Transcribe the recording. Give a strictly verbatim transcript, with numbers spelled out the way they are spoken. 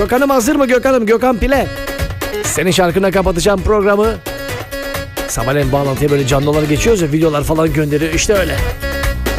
Gökhan'ım hazır mı Gökhan'ım? Gökhan Pile. Senin şarkına kapatacağım programı. Sabahleyin bağlantıya böyle canlılar geçiyoruz ya, videolar falan gönderiyor, işte öyle.